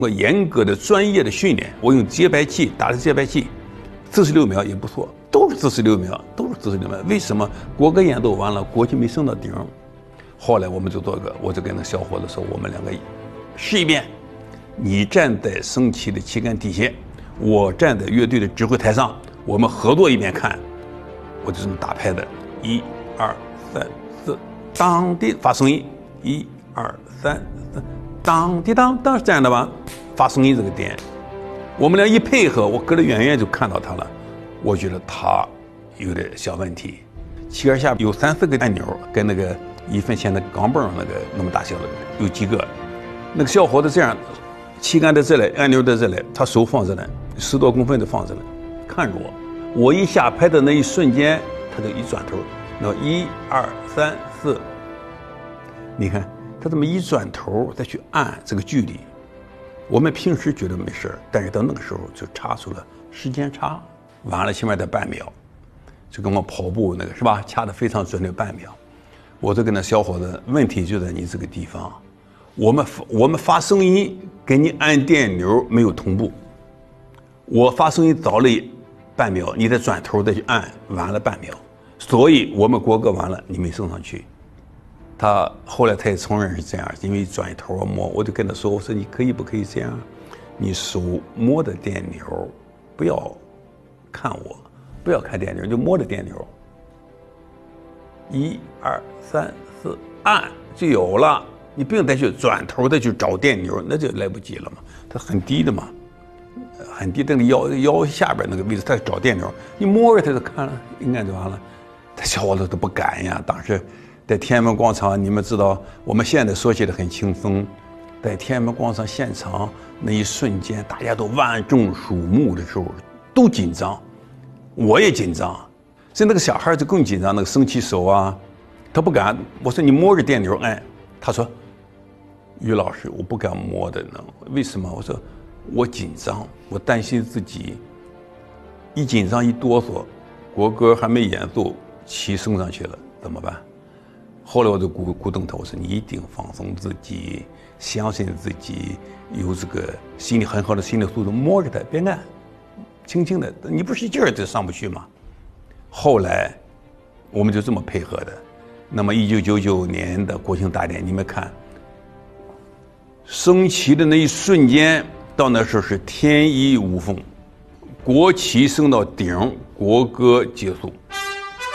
我严格的专业的训练，我用节拍器打的节拍器，四十6秒也不错，都是46秒，都是46秒。为什么国歌演奏完了，国旗没升到顶？后来我们就做个，我就跟那小伙子说，我们两个试一遍，你站在升旗的旗杆底下，我站在乐队的指挥台上，我们合作一遍看。我就这么打拍的，1、2、3、4，当的发声音，1、2、3、4，当的当，当是这样的吧？发声音这个点，我们俩一配合，我隔得远远就看到他了。我觉得他有点小问题。旗杆下有3、4个按钮，跟那个1分钱的钢镚那么大小的有几个。那个小伙子这样，旗杆在这里，按钮在这里，他手放这里，10多公分的放这里，看着我。我一下拍的那一瞬间，他就一转头，那1、2、3、4，你看他这么一转头再去按这个距离，我们平时觉得没事，但是到那个时候就差出了时间差，晚了起码得半秒，就跟我跑步那个是吧，掐得非常准的半秒。我就跟那小伙子，问题就在你这个地方，我们发声音跟你按电钮没有同步，我发声音早了半秒，你再转头再去按，晚了半秒，所以我们国歌完了，你没升上去。后来他也承认是这样，因为转头摸，我就跟他说，我说你可以不可以这样，你手摸着电钮，不要看我，不要看电钮，就摸着电钮，1、2、3、4，按就有了，你不用再去转头再去找电钮，那就来不及了嘛，它很低的嘛。很低，那个腰下边那个位置，他找电钮，你摸着他就看了，应该就完了。他小伙子都不敢呀。当时在天安门广场，你们知道，我们现在说起来很轻松，在天安门广场现场那一瞬间，大家都万众瞩目的时候，都紧张，我也紧张。所以那个小孩就更紧张，那个升旗手啊，他不敢。我说你摸着电钮按，他说，于老师，我不敢摸的呢，为什么？我说。我紧张，我担心自己一紧张一哆嗦，国歌还没演奏，旗升上去了怎么办？后来我就鼓动他，我说你一定放松自己，相信自己，有这个心理很好的心理素质，摸着它别按，轻轻的，你不使劲儿就上不去吗？后来我们就这么配合的。那么1999年的国庆大典，你们看，升旗的那一瞬间。到那时候是天衣无缝，国旗升到顶，国歌结束。